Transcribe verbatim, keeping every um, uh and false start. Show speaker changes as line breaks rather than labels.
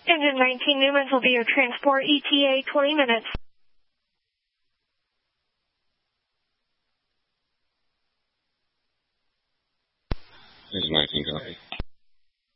Engine nineteen Newmans will be your transport E T A twenty minutes.
Engine nineteen, copy.